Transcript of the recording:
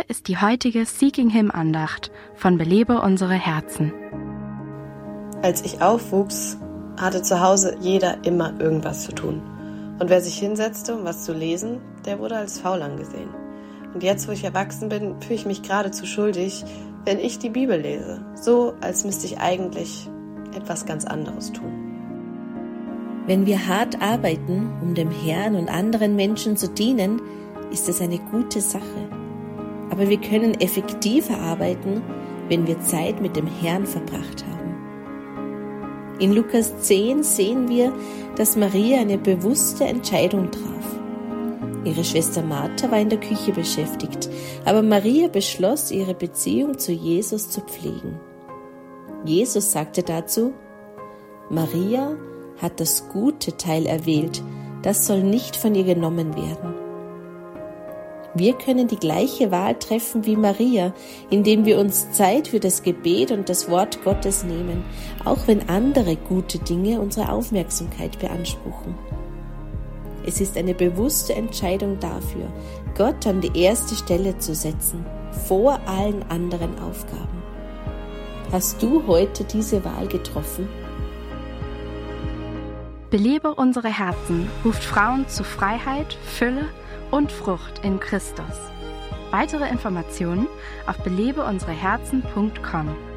Hier ist die heutige Seeking Him Andacht von Belebe unsere Herzen. Als ich aufwuchs, hatte zu Hause jeder immer irgendwas zu tun. Und wer sich hinsetzte, um was zu lesen, der wurde als faul angesehen. Und jetzt, wo ich erwachsen bin, fühle ich mich geradezu schuldig, wenn ich die Bibel lese. So, als müsste ich eigentlich etwas ganz anderes tun. Wenn wir hart arbeiten, um dem Herrn und anderen Menschen zu dienen, ist das eine gute Sache. Aber wir können effektiver arbeiten, wenn wir Zeit mit dem Herrn verbracht haben. In Lukas 10 sehen wir, dass Maria eine bewusste Entscheidung traf. Ihre Schwester Martha war in der Küche beschäftigt, aber Maria beschloss, ihre Beziehung zu Jesus zu pflegen. Jesus sagte dazu: Maria hat das gute Teil erwählt, das soll nicht von ihr genommen werden. Wir können die gleiche Wahl treffen wie Maria, indem wir uns Zeit für das Gebet und das Wort Gottes nehmen, auch wenn andere gute Dinge unsere Aufmerksamkeit beanspruchen. Es ist eine bewusste Entscheidung dafür, Gott an die erste Stelle zu setzen, vor allen anderen Aufgaben. Hast du heute diese Wahl getroffen? Belebe unsere Herzen ruft Frauen zu Freiheit, Fülle und Frucht in Christus. Weitere Informationen auf belebeunsereherzen.com.